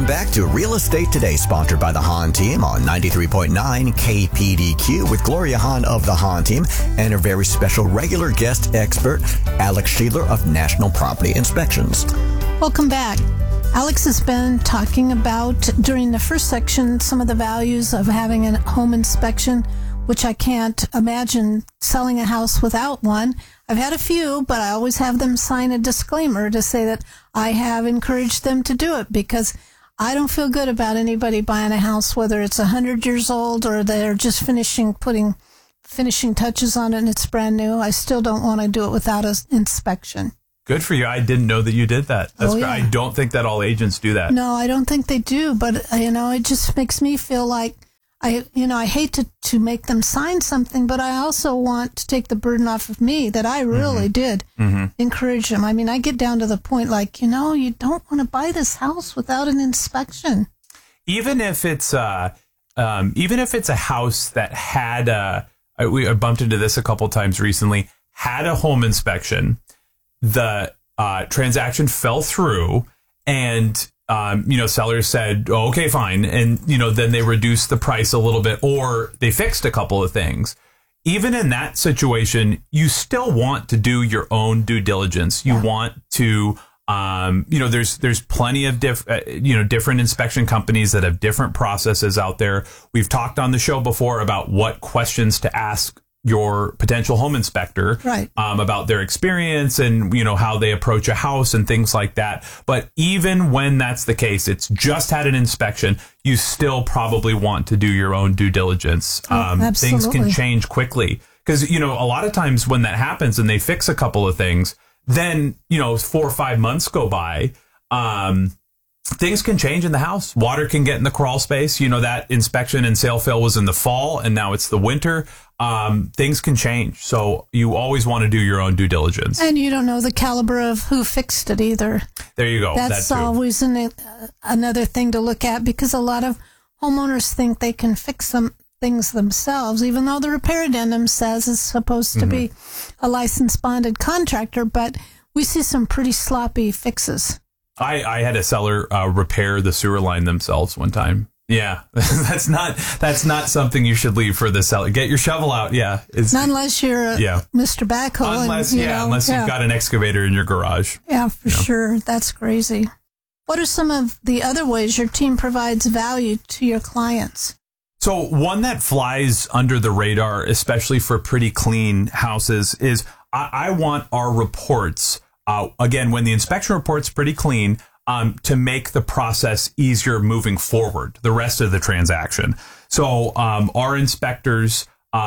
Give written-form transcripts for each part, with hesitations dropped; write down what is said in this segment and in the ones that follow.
back to Real Estate Today, sponsored by the Hahn Team on 93.9 KPDQ with Gloria Hahn of the Hahn Team and her very special regular guest expert, Alex Sheedler of National Property Inspections. Welcome back. Alex has been talking about, during the first section, some of the values of having a home inspection, which I can't imagine selling a house without one. I've had a few, but I always have them sign a disclaimer to say that I have encouraged them to do it, because I don't feel good about anybody buying a house, whether it's 100 years old or they're just putting finishing touches on it and it's brand new. I still don't want to do it without an inspection. Good for you. I didn't know that you did that. That's yeah. I don't think that all agents do that. No, I don't think they do. But, it just makes me feel like I hate to make them sign something, but I also want to take the burden off of me that I really did encourage them. I mean, I get down to the point like, you don't want to buy this house without an inspection. Even if it's a house that had I bumped into this a couple times recently, had a home inspection, the transaction fell through, and sellers said, oh, okay, fine. And, then they reduced the price a little bit, or they fixed a couple of things. Even in that situation, you still want to do your own due diligence. You want to, there's plenty of different inspection companies that have different processes out there. We've talked on the show before about what questions to ask your potential home inspector, right, about their experience and, how they approach a house and things like that. But even when that's the case, it's just had an inspection, you still probably want to do your own due diligence. Things can change quickly because, a lot of times when that happens and they fix a couple of things, then, 4 or 5 months go by. Things can change in the house. Water can get in the crawl space. That inspection and sale fail was in the fall and now it's the winter. Things can change. So you always want to do your own due diligence. And you don't know the caliber of who fixed it either. There you go. That's always another thing to look at, because a lot of homeowners think they can fix some things themselves, even though the repair addendum says it's supposed to be a licensed bonded contractor. But we see some pretty sloppy fixes. I had a seller repair the sewer line themselves one time. Yeah, that's not something you should leave for the seller. Get your shovel out. Yeah, not unless you're Mr. Backhoe. Unless you've got an excavator in your garage. Yeah, for sure. That's crazy. What are some of the other ways your team provides value to your clients? So one that flies under the radar, especially for pretty clean houses, is I want our reports. Again, when the inspection report's pretty clean, to make the process easier moving forward, the rest of the transaction. So our inspectors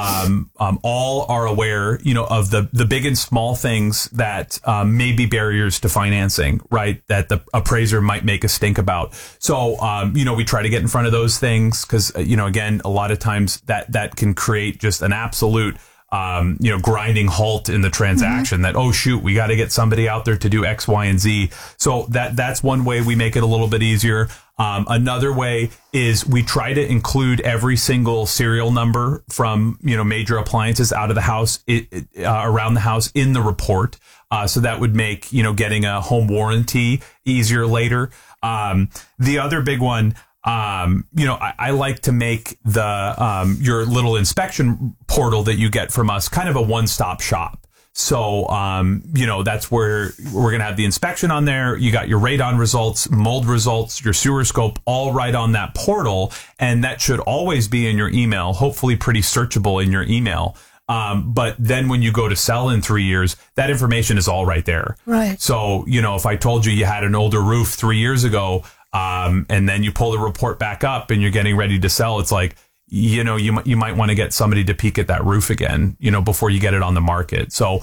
all are aware, of the big and small things that may be barriers to financing, right? That the appraiser might make a stink about. So, we try to get in front of those things because, again, a lot of times that can create just an absolute grinding halt in the transaction that, oh, shoot, we got to get somebody out there to do X, Y, and Z. So that's one way we make it a little bit easier. Another way is we try to include every single serial number from, major appliances out of the house, around the house in the report. So that would make, getting a home warranty easier later. The other big one, I like to make the your little inspection portal that you get from us kind of a one-stop shop. So, that's where we're going to have the inspection on there. You got your radon results, mold results, your sewer scope, all right on that portal. And that should always be in your email, hopefully pretty searchable in your email. But then when you go to sell in 3 years, that information is all right there. Right. So, if I told you had an older roof 3 years ago, and then you pull the report back up and you're getting ready to sell, it's like, you might want to get somebody to peek at that roof again, before you get it on the market. So,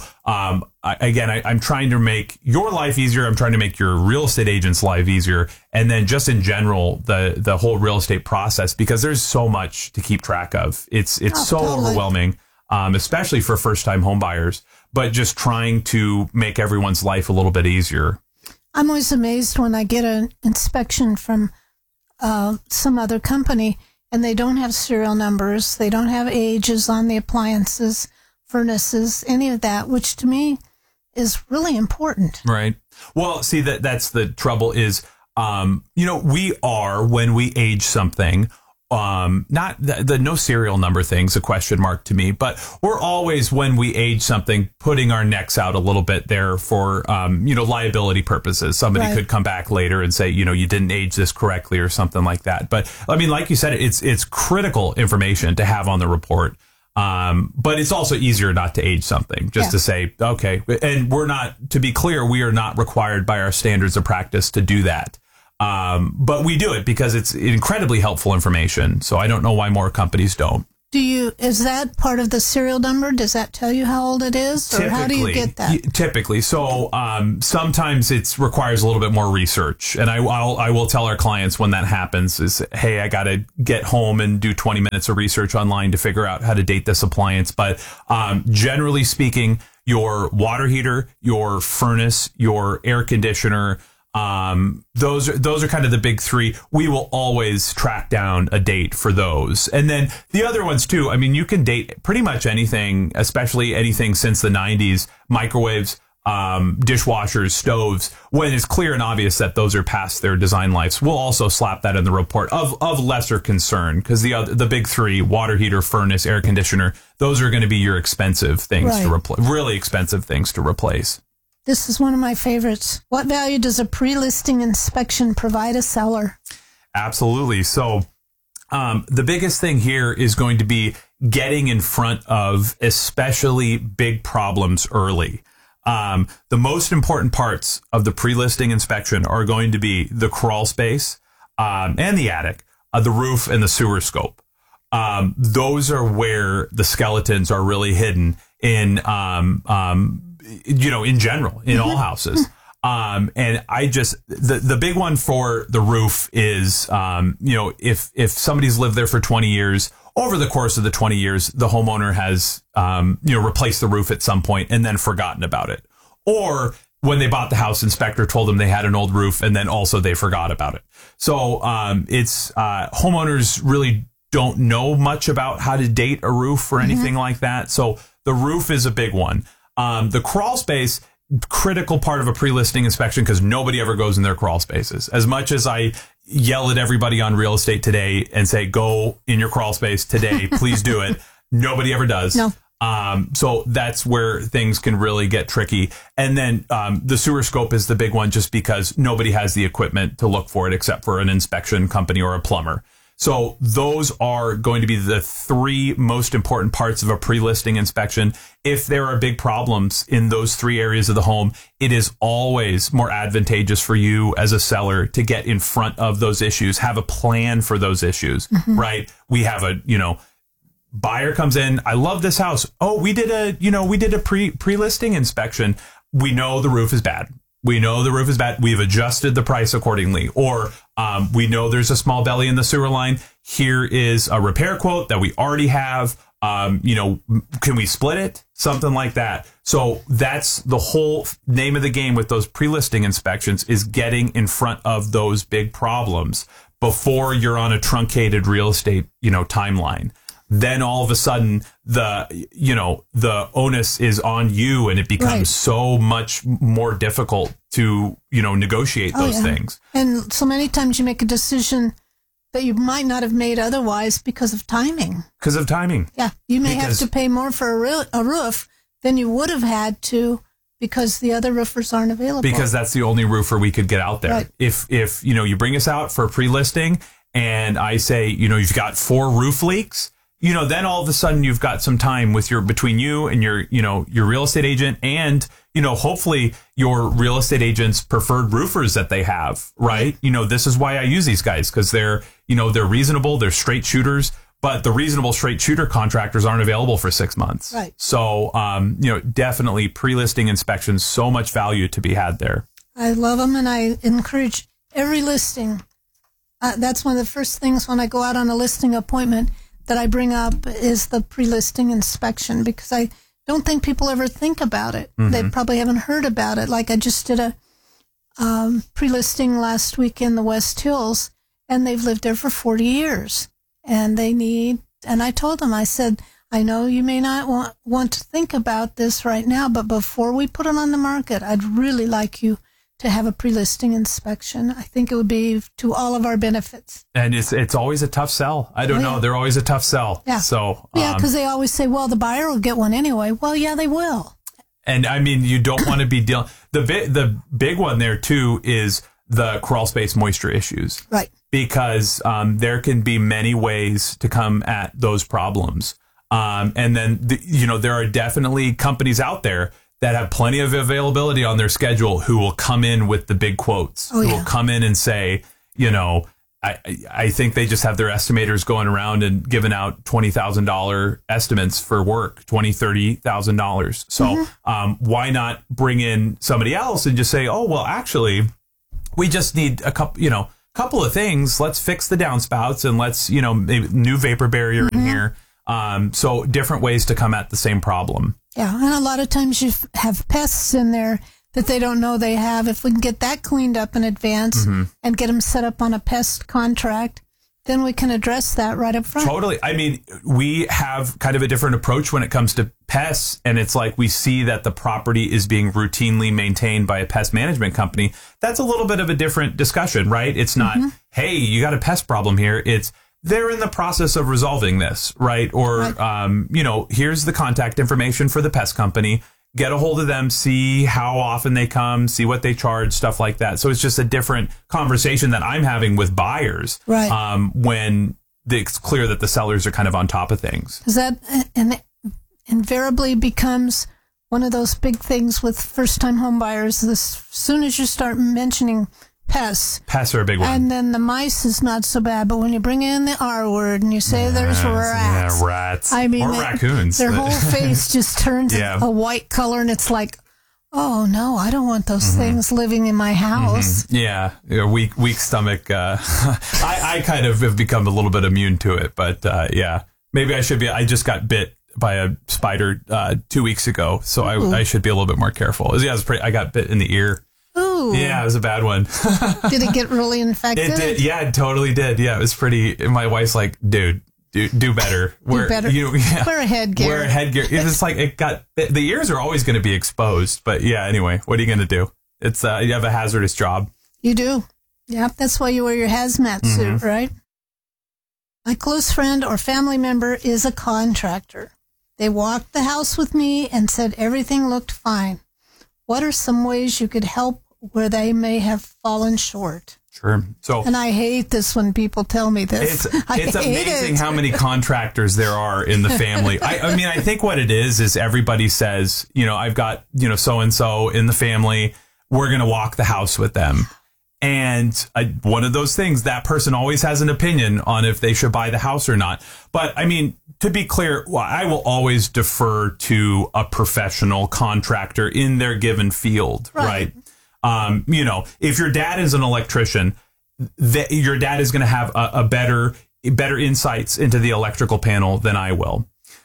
I'm trying to make your life easier. I'm trying to make your real estate agent's life easier. And then just in general, the whole real estate process, because there's so much to keep track of. It's so totally overwhelming, especially for first time home buyers, but just trying to make everyone's life a little bit easier. I'm always amazed when I get an inspection from some other company and they don't have serial numbers, they don't have ages on the appliances, furnaces, any of that, which to me is really important. Right. Well, see, that's the trouble is we are, when we age something, not the no serial number thing's a question mark to me, but we're always, when we age something, putting our necks out a little bit there for, liability purposes. Somebody could come back later and say, you didn't age this correctly or something like that. But I mean, like you said, it's critical information to have on the report. But it's also easier not to age something, just to say, okay. And to be clear, we are not required by our standards of practice to do that. But we do it because it's incredibly helpful information. So I don't know why more companies don't. Is that part of the serial number? Does that tell you how old it is? Or how do you get that? Typically. So, sometimes it requires a little bit more research. And I will tell our clients when that happens is, hey, I got to get home and do 20 minutes of research online to figure out how to date this appliance. But, generally speaking, your water heater, your furnace, your air conditioner, those are kind of the big three. We will always track down a date for those. And then the other ones too. I mean, you can date pretty much anything, especially anything since the 90s, microwaves, dishwashers, stoves, when it's clear and obvious that those are past their design lives. We'll also slap that in the report of lesser concern, because the big three, water heater, furnace, air conditioner, those are going to be your expensive things to replace, really expensive things to replace. This is one of my favorites. What value does a pre-listing inspection provide a seller? Absolutely. So the biggest thing here is going to be getting in front of especially big problems early. The most important parts of the pre-listing inspection are going to be the crawl space and the attic, the roof, and the sewer scope. Those are where the skeletons are really hidden in in general, in all houses. And the big one for the roof is, if somebody's lived there for 20 years, over the course of the 20 years, the homeowner has, replaced the roof at some point and then forgotten about it. Or when they bought the house, inspector told them they had an old roof and then also they forgot about it. So, homeowners really don't know much about how to date a roof or anything like that. So the roof is a big one. The crawl space, critical part of a pre-listing inspection, because nobody ever goes in their crawl spaces. As much as I yell at everybody on Real Estate Today and say, go in your crawl space today, please do it. Nobody ever does. No. So that's where things can really get tricky. And then the sewer scope is the big one, just because nobody has the equipment to look for it except for an inspection company or a plumber. So those are going to be the three most important parts of a pre-listing inspection. If there are big problems in those three areas of the home, it is always more advantageous for you as a seller to get in front of those issues, have a plan for those issues, right? We have buyer comes in. I love this house. Oh, we did a pre-listing inspection. We know the roof is bad. We've adjusted the price accordingly. Or we know there's a small belly in the sewer line. Here is a repair quote that we already have. Can we split it? Something like that. So that's the whole name of the game with those pre-listing inspections, is getting in front of those big problems before you're on a truncated real estate, timeline. Then all of a sudden the onus is on you, and it becomes so much more difficult to, negotiate those things. And so many times you make a decision that you might not have made otherwise because of timing. Yeah. You may have to pay more for a roof than you would have had to, because the other roofers aren't available. Because that's the only roofer we could get out there. Right. If you bring us out for a pre-listing and I say, you've got 4 roof leaks, then all of a sudden you've got some time between you and your real estate agent, and, hopefully your real estate agent's preferred roofers that they have, right? This is why I use these guys, because they're reasonable, they're straight shooters, but the reasonable straight shooter contractors aren't available for 6 months. Right. So, definitely pre-listing inspections, so much value to be had there. I love them, and I encourage every listing. That's one of the first things when I go out on a listing appointment that I bring up is the pre-listing inspection, because I don't think people ever think about it. They probably haven't heard about it. Like I just did a pre-listing last week in the West Hills, and they've lived there for 40 years. And I told them, I said, I know you may not want to think about this right now, but before we put it on the market, I'd really like you to have a pre-listing inspection. I think it would be to all of our benefits. And it's always a tough sell. I don't know. They're always a tough sell. Yeah. So because they always say, well, the buyer will get one anyway. Well, yeah, they will. And I mean, you don't want to be dealing. The big one there too is the crawl space moisture issues. Right. Because there can be many ways to come at those problems. And then, there are definitely companies out there that have plenty of availability on their schedule who will come in with the big quotes, who will come in and say, I think they just have their estimators going around and giving out $20,000 estimates for work, $20,000, $30,000. So why not bring in somebody else and just say, oh, well, actually, we just need a couple of things. Let's fix the downspouts and let's, maybe new vapor barrier in here. So different ways to come at the same problem. Yeah. And a lot of times you have pests in there that they don't know they have. If we can get that cleaned up in advance and get them set up on a pest contract, then we can address that right up front. Totally. I mean, we have kind of a different approach when it comes to pests. And it's like we see that the property is being routinely maintained by a pest management company. That's a little bit of a different discussion, right? It's not, hey, you got a pest problem here. It's, they're in the process of resolving this, right? Or, here's the contact information for the pest company. Get a hold of them, see how often they come, see what they charge, stuff like that. So it's just a different conversation that I'm having with buyers, right? When it's clear that the sellers are kind of on top of things. Because that invariably becomes one of those big things with first-time home buyers. As soon as you start mentioning pests are a big one. And then the mice is not so bad. But when you bring in the R word and you say there's rats. Yeah, rats. I mean, or raccoons. Their whole face just turns a white color and it's like, oh, no, I don't want those things living in my house. Yeah, weak stomach. I kind of have become a little bit immune to it. But maybe I should be. I just got bit by a spider 2 weeks ago. So I should be a little bit more careful. I got bit in the ear. Ooh. Yeah, it was a bad one. Did it get really infected? It did. Yeah, it totally did. Yeah, it was pretty. My wife's like, dude, do better. Wear a headgear. Wear a headgear. It's like the ears are always going to be exposed. But yeah, anyway, what are you going to do? It's you have a hazardous job. You do. Yeah, that's why you wear your hazmat suit, right? My close friend or family member is a contractor. They walked the house with me and said everything looked fine. What are some ways you could help where they may have fallen short? Sure. And I hate this when people tell me this. It's amazing how many contractors there are in the family. I mean, I think what it is everybody says, I've got, so-and-so in the family. We're going to walk the house with them. And one of those things, that person always has an opinion on if they should buy the house or not. But I mean, to be clear, I will always defer to a professional contractor in their given field, right? If your dad is an electrician, your dad is going to have a better insights into the electrical panel than I will.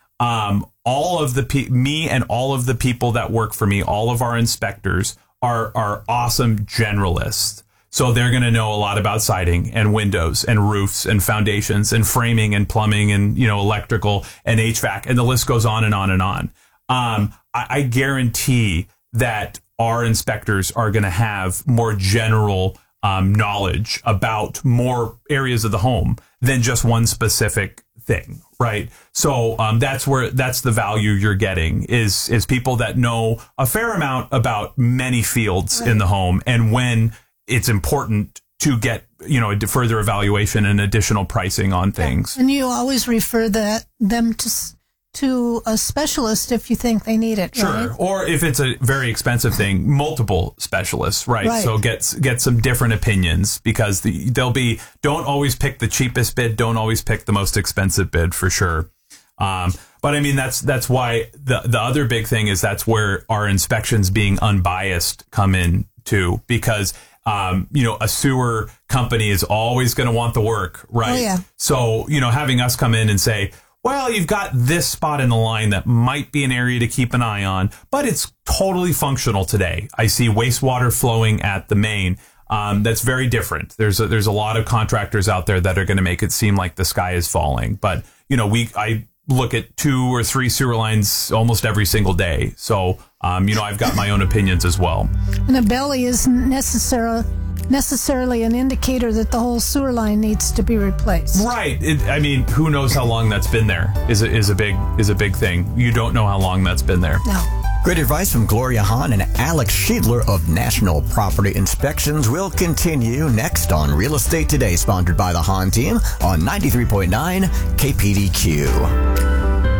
All of me and all of the people that work for me, all of our inspectors are awesome generalists. So they're going to know a lot about siding and windows and roofs and foundations and framing and plumbing and, electrical and HVAC. And the list goes on and on and on. I guarantee that our inspectors are going to have more general knowledge about more areas of the home than just one specific thing. Right. So that's the value you're getting is people that know a fair amount about many fields in the home. And when it's important to get, a further evaluation and additional pricing on things. And you always refer them to a specialist if you think they need it, sure. Right? Or if it's a very expensive thing, multiple specialists, right? So get some different opinions because don't always pick the cheapest bid, don't always pick the most expensive bid for sure. But I mean, that's why the other big thing is that's where our inspections being unbiased come in too, because a sewer company is always going to want the work, right? Oh, yeah. So, having us come in and say, well, you've got this spot in the line that might be an area to keep an eye on, but it's totally functional today. I see wastewater flowing at the main. That's very different. There's a lot of contractors out there that are going to make it seem like the sky is falling. But, I look at 2 or 3 sewer lines almost every single day. So, I've got my own opinions as well. And a belly isn't necessarily an indicator that the whole sewer line needs to be replaced. Right. Who knows how long that's been there is a big thing. You don't know how long that's been there. No. Great advice from Gloria Hahn and Alex Schiedler of National Property Inspections will continue next on Real Estate Today, sponsored by the Hahn team on 93.9 KPDQ.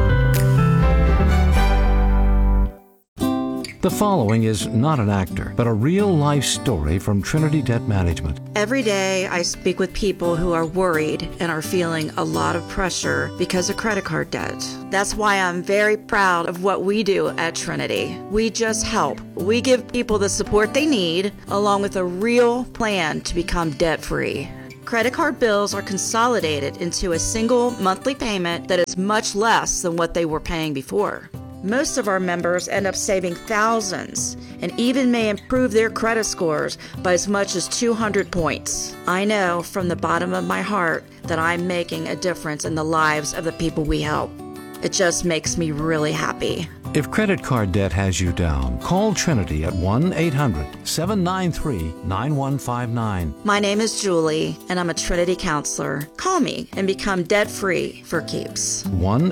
The following is not an actor, but a real-life story from Trinity Debt Management. Every day I speak with people who are worried and are feeling a lot of pressure because of credit card debt. That's why I'm very proud of what we do at Trinity. We just help. We give people the support they need, along with a real plan to become debt-free. Credit card bills are consolidated into a single monthly payment that is much less than what they were paying before. Most of our members end up saving thousands and even may improve their credit scores by as much as 200 points. I know from the bottom of my heart that I'm making a difference in the lives of the people we help. It just makes me really happy. If credit card debt has you down, call Trinity at 1-800-793-9159. My name is Julie, and I'm a Trinity counselor. Call me and become debt-free for keeps.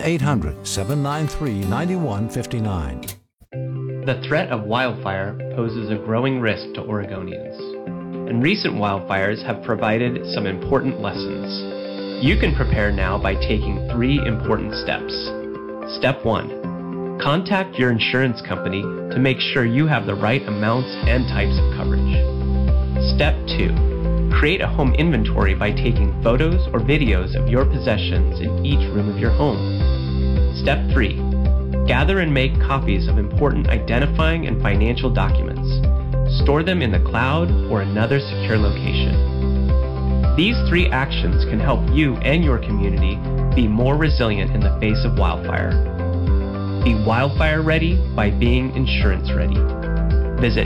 1-800-793-9159. The threat of wildfire poses a growing risk to Oregonians, and recent wildfires have provided some important lessons. You can prepare now by taking 3 important steps. Step 1. Contact your insurance company to make sure you have the right amounts and types of coverage. Step 2. Create a home inventory by taking photos or videos of your possessions in each room of your home. Step 3. Gather and make copies of important identifying and financial documents. Store them in the cloud or another secure location. These 3 actions can help you and your community be more resilient in the face of wildfire. Be wildfire ready by being insurance ready. Visit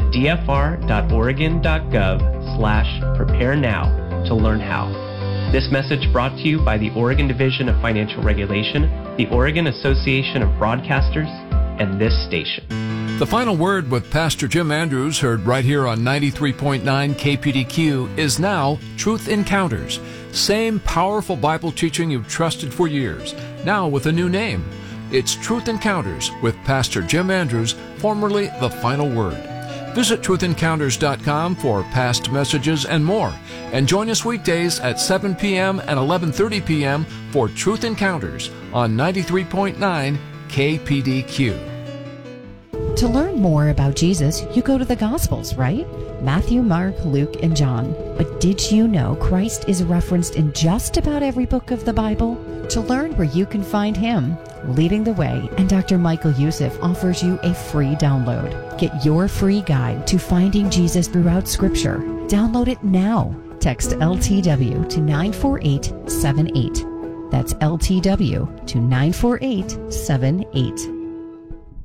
dfr.oregon.gov/prepare now to learn how. This message brought to you by the Oregon Division of Financial Regulation, the Oregon Association of Broadcasters, and this station. The Final Word with Pastor Jim Andrews, heard right here on 93.9 KPDQ, is now Truth Encounters. Same powerful Bible teaching you've trusted for years, now with a new name. It's Truth Encounters with Pastor Jim Andrews, formerly The Final Word. Visit truthencounters.com for past messages and more. And join us weekdays at 7 p.m. and 11:30 p.m. for Truth Encounters on 93.9 KPDQ. To learn more about Jesus, you go to the Gospels, right? Matthew, Mark, Luke, and John. But did you know Christ is referenced in just about every book of the Bible? To learn where you can find Him, Leading the Way, and Dr. Michael Youssef offers you a free download. Get your free guide to finding Jesus throughout Scripture. Download it now. Text LTW to 94878. That's LTW to 94878.